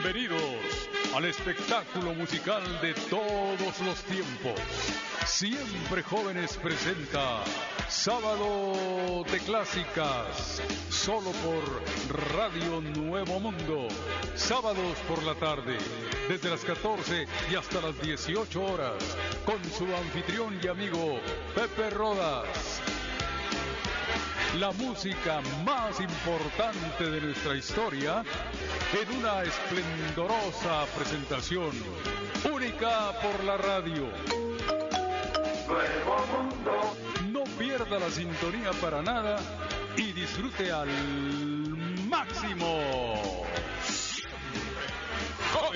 Bienvenidos al espectáculo musical de todos los tiempos. Siempre Jóvenes presenta Sábado de Clásicas, solo por Radio Nuevo Mundo. Sábados por la tarde, desde las 14 y hasta las 18 horas, con su anfitrión y amigo Pepe Rodas. La música más importante de nuestra historia en una esplendorosa presentación, única por la radio. Nuevo Mundo. No pierda la sintonía para nada y disfrute al máximo. ¡Joven!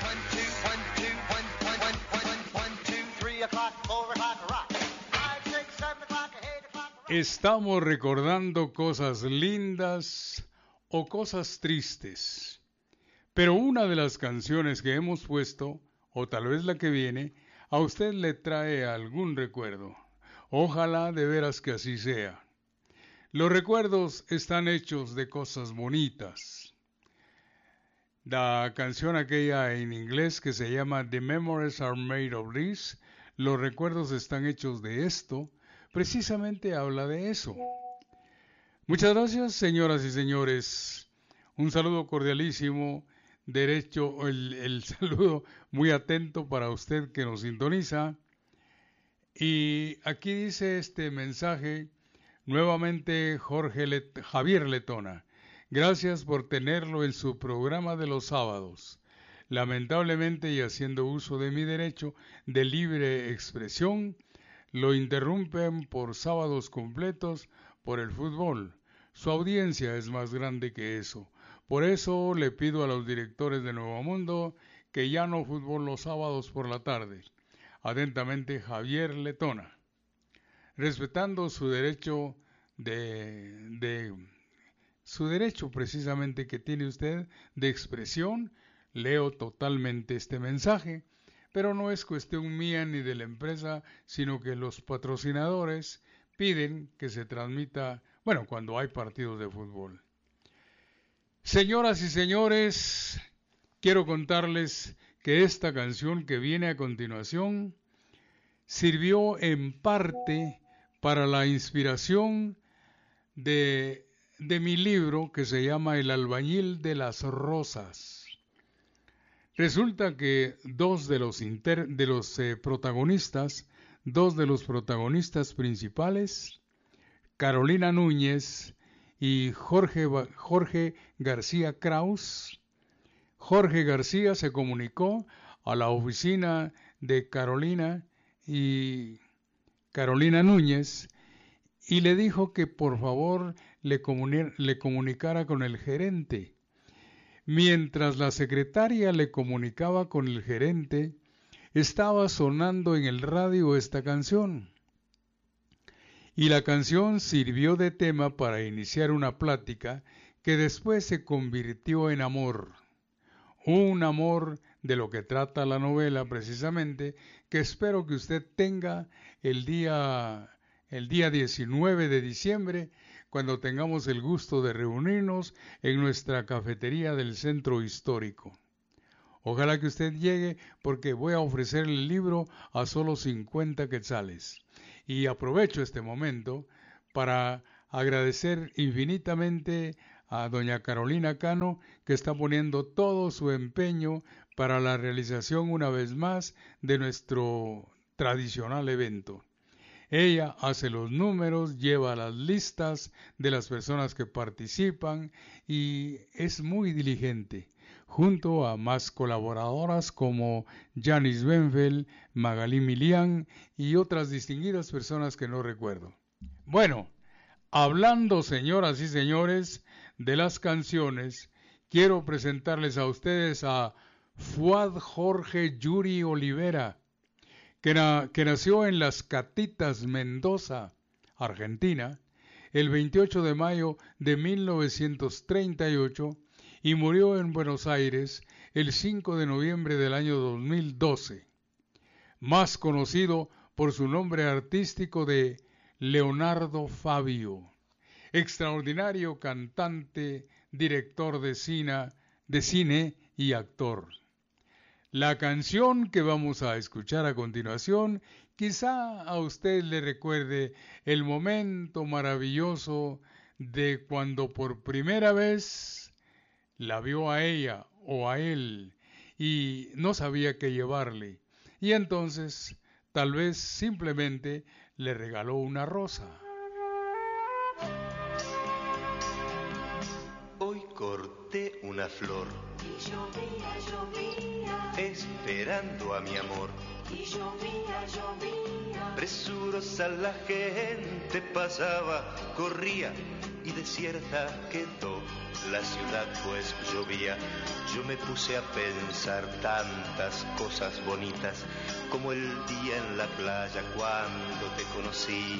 3 o'clock, 4 o'clock, rock. 5, 6, 7 o'clock, 8 o'clock. Estamos recordando cosas lindas o cosas tristes. Pero una de las canciones que hemos puesto, o tal vez la que viene, a usted le trae algún recuerdo. Ojalá de veras que así sea. Los recuerdos están hechos de cosas bonitas. La canción aquella en inglés que se llama The Memories Are Made of This, los recuerdos están hechos de esto, precisamente habla de eso. Muchas gracias, señoras y señores. Un saludo cordialísimo. Derecho, el saludo muy atento para usted que nos sintoniza. Y aquí dice este mensaje, nuevamente Javier Letona. Gracias por tenerlo en su programa de los sábados. Lamentablemente, y haciendo uso de mi derecho de libre expresión, lo interrumpen por sábados completos por el fútbol. Su audiencia es más grande que eso. Por eso le pido a los directores de Nuevo Mundo que ya no fútbol los sábados por la tarde. Atentamente, Javier Letona. Respetando su derecho su derecho precisamente que tiene usted de expresión, leo totalmente este mensaje, pero no es cuestión mía ni de la empresa, sino que los patrocinadores piden que se transmita, cuando hay partidos de fútbol. Señoras y señores, quiero contarles que esta canción que viene a continuación sirvió en parte para la inspiración de mi libro que se llama El albañil de las rosas. Resulta que dos de los protagonistas principales, Carolina Núñez y Jorge García Kraus. Jorge García se comunicó a la oficina de Carolina Núñez y le dijo que por favor le comunicara con el gerente. Mientras la secretaria le comunicaba con el gerente, estaba sonando en el radio esta canción. Y la canción sirvió de tema para iniciar una plática que después se convirtió en amor. Un amor de lo que trata la novela precisamente, que espero que usted tenga el día 19 de diciembre, cuando tengamos el gusto de reunirnos en nuestra cafetería del centro histórico. Ojalá que usted llegue porque voy a ofrecer el libro a solo 50 quetzales. Y aprovecho este momento para agradecer infinitamente a doña Carolina Cano, que está poniendo todo su empeño para la realización una vez más de nuestro tradicional evento. Ella hace los números, lleva las listas de las personas que participan y es muy diligente, junto a más colaboradoras como Janice Benfeld, Magalí Milián y otras distinguidas personas que no recuerdo. Bueno, hablando, señoras y señores, de las canciones, quiero presentarles a ustedes a Fuad Jorge Yuri Olivera, que nació en Las Catitas, Mendoza, Argentina, el 28 de mayo de 1938 y murió en Buenos Aires el 5 de noviembre del año 2012. Más conocido por su nombre artístico de Leonardo Fabio. Extraordinario cantante, director de cine y actor. La canción que vamos a escuchar a continuación quizá a usted le recuerde el momento maravilloso de cuando por primera vez la vio a ella o a él y no sabía qué llevarle. Y entonces tal vez simplemente le regaló una rosa. Hoy corté una flor Y llovía, esperando a mi amor. y llovía, Presurosa la gente pasaba, corría y desierta quedó la ciudad pues llovía. Yo me puse a pensar tantas cosas bonitas como el día en la playa cuando te conocí.